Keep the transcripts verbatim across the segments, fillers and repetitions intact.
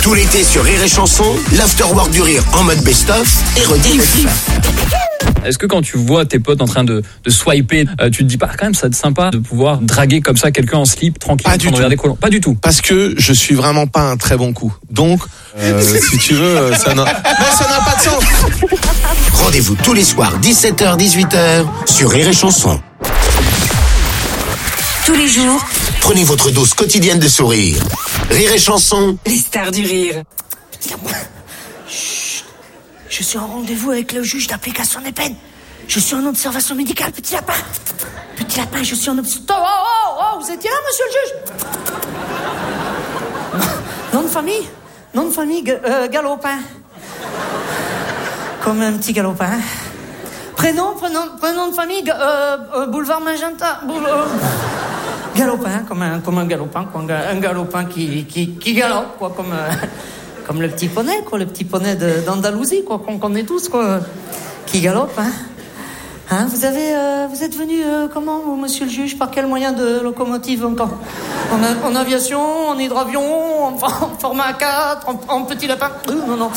Tout l'été sur Rire et Chanson, l'afterwork du rire en mode best-of et rediff. Est-ce que quand tu vois tes potes en train de, de swiper, euh, tu te dis pas quand même ça va être sympa de pouvoir draguer comme ça quelqu'un en slip tranquille Pas du sans tout. regarder Colomb? Pas du tout. Parce que je suis vraiment pas un très bon coup. Donc, euh, si tu veux, ça n'a... Mais ça n'a pas de sens. Rendez-vous tous les soirs dix-sept heures dix-huit heures sur Rire et Chanson. Tous les jours, Prenez votre dose quotidienne de sourire. Rire et Chanson. les stars du rire. Chut. Je suis en rendez-vous avec le juge d'application des peines. Je suis en observation médicale, petit lapin. Petit lapin, je suis en observation... Oh, oh, oh, vous étiez là, monsieur le juge? Nom de famille? Nom de famille, ga- euh, Galopin. Comme un petit galopin. Prénom, prénom, prénom de famille, ga- euh, euh, boulevard Magenta. Boule- euh, Galopin, comme un, comme un galopin, quoi, un, ga- un galopin qui, qui, qui galope, quoi, comme, euh, comme le petit poney, quoi, le petit poney de, d'Andalousie, quoi, qu'on connaît tous, quoi, qui galope, hein. Hein, vous avez, euh, vous êtes venu euh, comment, vous, monsieur le juge, par quel moyen de locomotive encore? En, a- en aviation, en hydravion, en, en format A quatre, en, en petit lapin? Euh, non, non.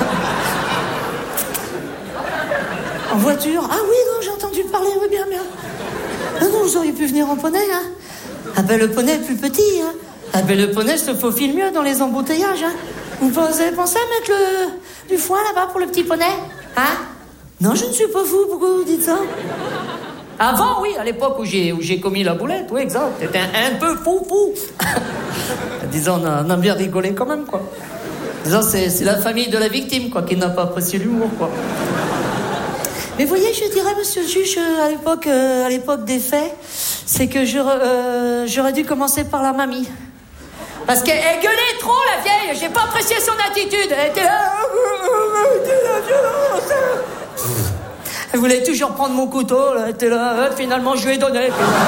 En voiture? Ah oui, non, j'ai entendu parler, oui, bien, bien. Non, non, vous auriez pu venir en poney, hein. Ah ben, le poney est plus petit, hein. Ah ben, le poney se faufile mieux dans les embouteillages, hein. Vous avez pensé à mettre le, du foin là-bas pour le petit poney? Hein? Non, je ne suis pas fou, pourquoi vous dites ça? Avant, oui, à l'époque où j'ai, où j'ai commis la boulette, oui, exact. C'était un, un peu fou, fou. Disons, on a, on a bien rigolé quand même, quoi. Disons, c'est, c'est la famille de la victime, quoi, qui n'a pas apprécié l'humour, quoi. Mais voyez, je dirais, monsieur le juge, euh, à l'époque, euh, à l'époque des faits, c'est que j'aurais, euh, j'aurais dû commencer par la mamie. Parce qu'elle elle gueulait trop, la vieille. J'ai pas apprécié son attitude. Elle était là. Elle était là, violence. Elle voulait toujours prendre mon couteau. Là. Elle était là. Finalement, je lui ai donné.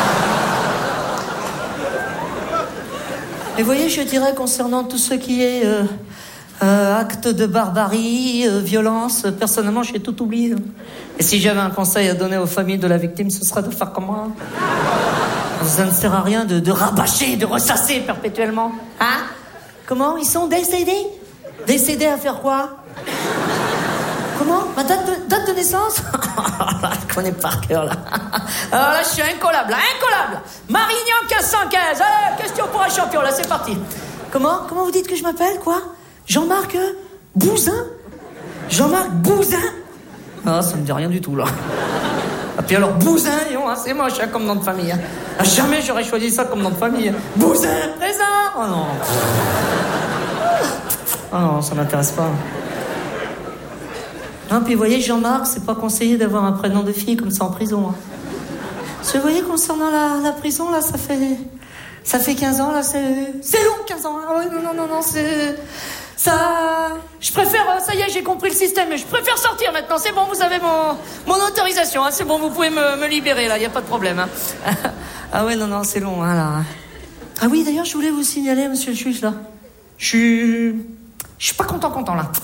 Et voyez, je dirais, concernant tout ce qui est euh, euh, acte de barbarie, euh, violence, personnellement, j'ai tout oublié. Et si j'avais un conseil à donner aux familles de la victime, ce serait de faire comme moi. Ça ne sert à rien de, de rabâcher, de ressasser perpétuellement. Hein? Comment? Ils sont décédés? Décédés à faire quoi? Comment? Ma date de, date de naissance? Je connais par cœur, là. Alors là, je suis incollable, incollable. Marignan quinze cent quinze. Allez, question pour un champion, là, c'est parti. Comment? Comment vous dites que je m'appelle, quoi? Jean-Marc euh, Bouzin? Jean-Marc Bouzin? Ah, ça me dit rien du tout, là. Et puis alors, Bouzin, hein, c'est moche, hein, comme nom de famille. Hein. Ah, jamais j'aurais choisi ça comme nom de famille. Hein. Bouzin, présent. Oh non. Oh non, ça m'intéresse pas. Non, puis vous voyez, Jean-Marc, c'est pas conseillé d'avoir un prénom de fille comme ça en prison. Hein. Parce que vous voyez, concernant la, la prison, là, ça fait... Ça fait quinze ans, là, c'est... C'est long, quinze ans. Hein. Ouais, non, non, non, non, c'est... Ça... Je préfère... Ça y est, j'ai compris le système, mais je préfère sortir maintenant. C'est bon, vous avez mon, mon autorisation. Hein. C'est bon, vous pouvez me, me libérer, là. Il n'y a pas de problème. Hein. Ah ouais, non, non, c'est long, hein, là. Ah oui, d'ailleurs, je voulais vous signaler, monsieur le juge, là. Je suis... Je suis pas content, content, là.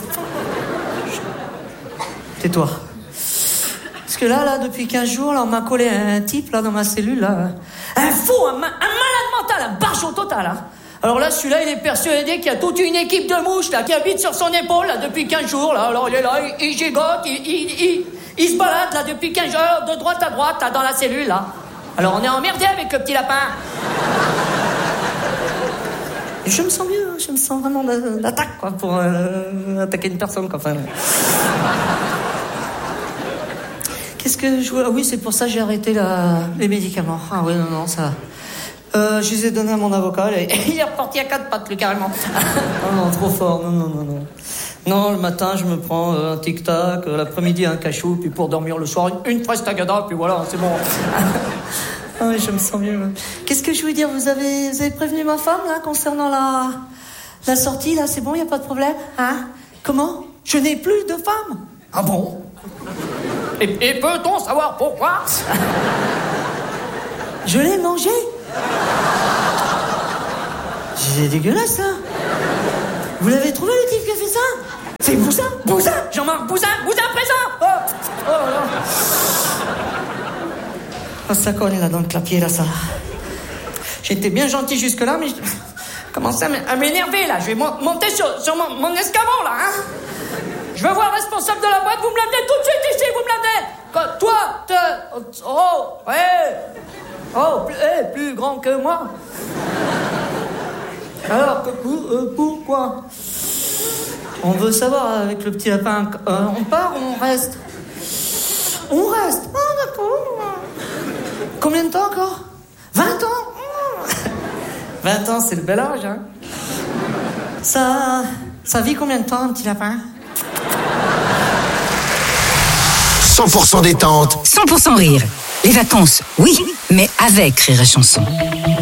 Tais-toi. Parce que là, là, depuis quinze jours, là, on m'a collé un type, là, dans ma cellule, là. Un fou, un, ma- un malade mental, un barjot total, hein. Alors là, celui-là, il est persuadé qu'il y a toute une équipe de mouches, là, qui habite sur son épaule, là, depuis quinze jours, là. Alors il est là, il, il gigote, il, il, il, il se balade, là, depuis quinze jours, de droite à droite, là, dans la cellule, là. Alors on est emmerdé avec le petit lapin. Et je me sens mieux, hein, je me sens vraiment d'a- d'attaque, quoi, pour euh, attaquer une personne, quoi. Enfin, qu'est-ce que je voulais... Ah oui, c'est pour ça que j'ai arrêté la... les médicaments. Ah oui, non, non, ça... Euh, je les ai donnés à mon avocat, et il est reparti à quatre pattes, lui, carrément. Oh non, trop fort, non, non, non, non. Non, le matin, je me prends euh, un tic-tac, euh, l'après-midi, un cachou, puis pour dormir le soir, une, une fraise tagada, puis voilà, c'est bon. Ah oui, je me sens mieux. Qu'est-ce que je voulais dire? Vous avez, vous avez prévenu ma femme, là, concernant la, la sortie, là, c'est bon, il n'y a pas de problème? Hein? Comment? Je n'ai plus de femme? Ah bon? Et, et peut-on savoir pourquoi? Je l'ai mangé? C'est dégueulasse, ça. Vous l'avez trouvé, le type qui a fait ça? C'est Bouzin? Bouzin? Jean-Marc Bouzin? Bouzin présent? Oh, oh là là. Oh, ça colle, là, dans le clapier, là, ça. J'étais bien gentil jusque-là, mais... commence à m- à m'énerver, là. Je vais mon- monter sur, sur mon, mon escabeau, là, hein. Je veux voir le responsable de la boîte, vous me l'amenez tout de suite ici, vous me l'amenez. Quand- Toi, te... Oh, ouais. Oh, plus, eh, plus grand que moi. Alors, que- pour- euh, pourquoi? On veut savoir avec le petit lapin, euh, on part ou on reste? On reste. Ah, d'accord. Combien de temps encore? vingt ans? vingt ans, c'est le bel âge, hein. Ça, ça vit combien de temps, un petit lapin? cent pour cent détente. cent pour cent rire. Les vacances, oui, mais avec Rire et Chanson.